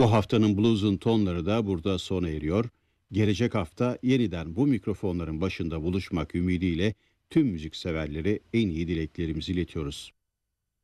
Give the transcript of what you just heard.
Bu haftanın Blues'un tonları da burada sona eriyor. Gelecek hafta yeniden bu mikrofonların başında buluşmak ümidiyle tüm müzikseverlere en iyi dileklerimizi iletiyoruz.